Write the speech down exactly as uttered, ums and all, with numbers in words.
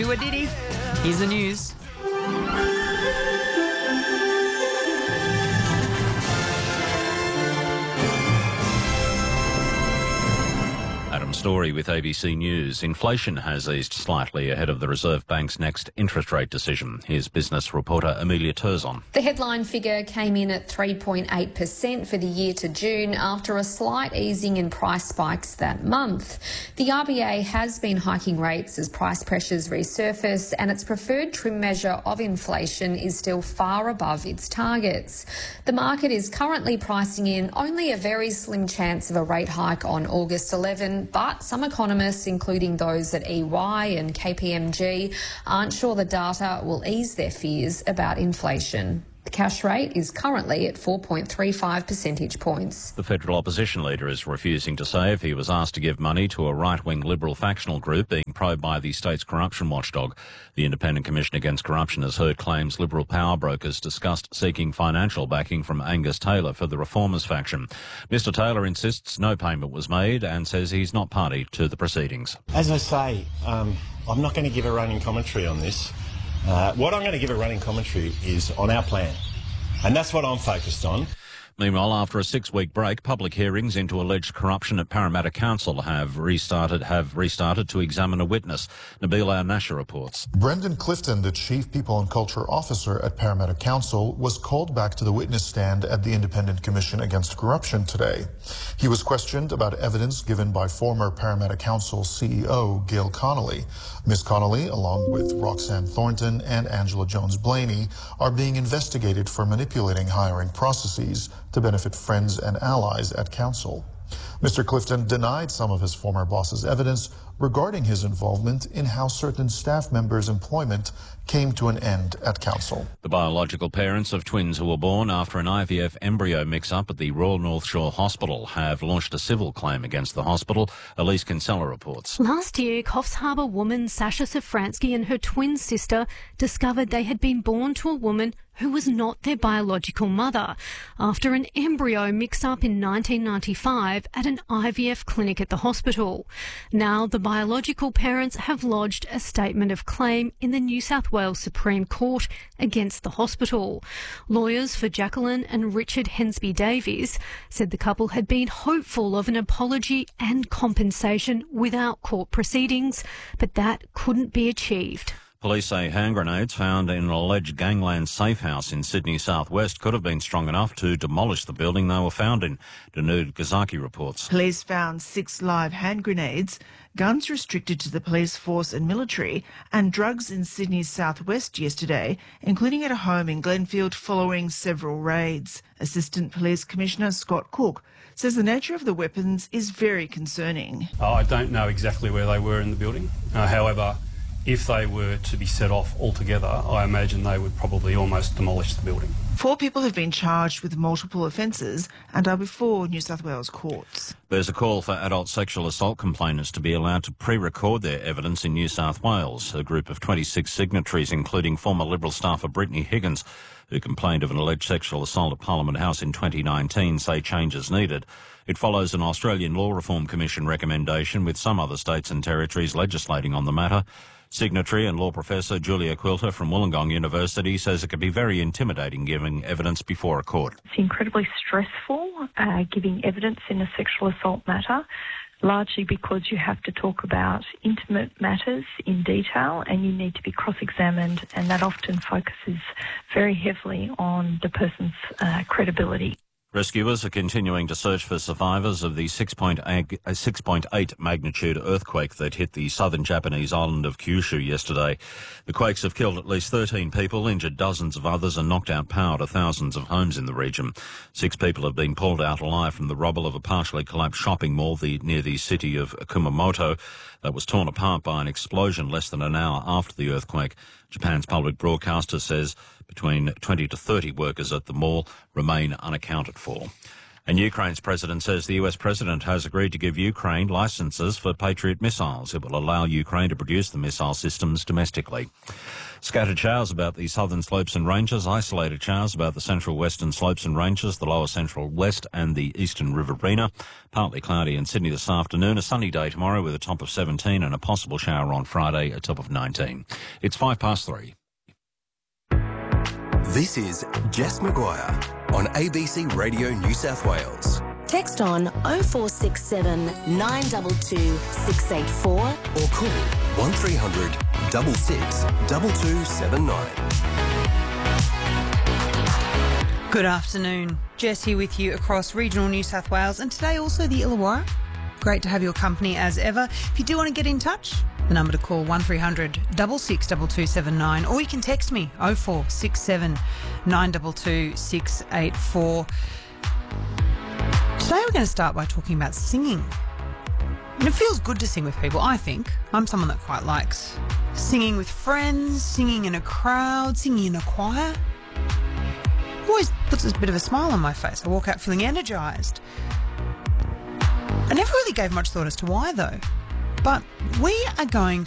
do a ditty. Here's the news. Adam Story with A B C News. Inflation has eased slightly ahead of the Reserve Bank's next interest rate decision. Here's business reporter Amelia Turzon. The headline figure came in at three point eight percent for the year to June after a slight easing in price spikes that month. The R B A has been hiking rates as price pressures resurface, and its preferred trim measure of inflation is still far above its targets. The market is currently pricing in only a very slim chance of a rate hike on August eleventh, but some economists, including those at E Y and K P M G, aren't sure the data will ease their fears about inflation. The cash rate is currently at four point three five percentage points. The federal opposition leader is refusing to say if he was asked to give money to a right-wing Liberal factional group being probed by the state's corruption watchdog. The Independent Commission Against Corruption has heard claims Liberal power brokers discussed seeking financial backing from Angus Taylor for the Reformers faction. Mister Taylor insists no payment was made and says he's not party to the proceedings. As I say, um, I'm not going to give a running commentary on this. Uh, what I'm going to give a running commentary is on our plan, and that's what I'm focused on. Meanwhile, after a six-week break, public hearings into alleged corruption at Parramatta Council have restarted have restarted to examine a witness. Nabil Al-Nasher reports. Brendan Clifton, the Chief People and Culture Officer at Parramatta Council, was called back to the witness stand at the Independent Commission Against Corruption today. He was questioned about evidence given by former Parramatta Council C E O Gail Connolly. Miz Connolly, along with Roxanne Thornton and Angela Jones-Blaney, are being investigated for manipulating hiring processes to benefit friends and allies at council. Mister Clifton denied some of his former boss's evidence regarding his involvement in how certain staff members' employment came to an end at council. The biological parents of twins who were born after an I V F embryo mix-up at the Royal North Shore Hospital have launched a civil claim against the hospital. Elise Kinsella reports. Last year, Coffs Harbour woman Sasha Safransky and her twin sister discovered they had been born to a woman who was not their biological mother after an embryo mix-up in nineteen ninety-five at an I V F clinic at the hospital. Now the biological parents have lodged a statement of claim in the New South Wales Supreme Court against the hospital. Lawyers for Jacqueline and Richard Hensby Davies said the couple had been hopeful of an apology and compensation without court proceedings, but that couldn't be achieved. Police say hand grenades found in an alleged gangland safe house in Sydney southwest could have been strong enough to demolish the building they were found in. Danude Gazaki reports. Police found six live hand grenades, guns restricted to the police force and military, and drugs in Sydney's southwest yesterday, including at a home in Glenfield following several raids. Assistant Police Commissioner Scott Cook says the nature of the weapons is very concerning. Oh, I don't know exactly where they were in the building. Uh, however, if they were to be set off altogether, I imagine they would probably almost demolish the building. Four people have been charged with multiple offences and are before New South Wales courts. There's a call for adult sexual assault complainants to be allowed to pre-record their evidence in New South Wales. A group of twenty-six signatories, including former Liberal staffer Brittany Higgins, who complained of an alleged sexual assault at Parliament House in twenty nineteen, say changes needed. It follows an Australian Law Reform Commission recommendation, with some other states and territories legislating on the matter. Signatory and law professor Julia Quilter from Wollongong University says it can be very intimidating giving evidence before a court. It's incredibly stressful uh, giving evidence in a sexual assault matter, largely because you have to talk about intimate matters in detail and you need to be cross-examined, and that often focuses very heavily on the person's uh, credibility. Rescuers are continuing to search for survivors of the six point eight magnitude earthquake that hit the southern Japanese island of Kyushu yesterday. The quakes have killed at least thirteen people, injured dozens of others and knocked out power to thousands of homes in the region. Six people have been pulled out alive from the rubble of a partially collapsed shopping mall the, near the city of Kumamoto that was torn apart by an explosion less than an hour after the earthquake. Japan's public broadcaster says between twenty to thirty workers at the mall remain unaccounted for. And Ukraine's president says the U S president has agreed to give Ukraine licenses for Patriot missiles. It will allow Ukraine to produce the missile systems domestically. Scattered showers about the southern slopes and ranges, isolated showers about the central western slopes and ranges, the lower central west and the eastern riverina. Partly cloudy in Sydney this afternoon. A sunny day tomorrow with a top of seventeen and a possible shower on Friday, a top of nineteen. It's five past three. This is Jess Maguire on A B C Radio New South Wales. Text on oh four six seven, nine two two, six eight four or call one three hundred, six six, two two seven nine. Good afternoon. Jess here with you across regional New South Wales and today also the Illawarra. Great to have your company as ever. If you do want to get in touch, the number to call one three hundred, six six, two two seven nine, or you can text me oh four six seven, nine two two, six eight four. Today we're going to start by talking about singing. And it feels good to sing with people, I think. I'm someone that quite likes singing with friends, singing in a crowd, singing in a choir. It always puts a bit of a smile on my face. I walk out feeling energised. I never really gave much thought as to why though. But we are going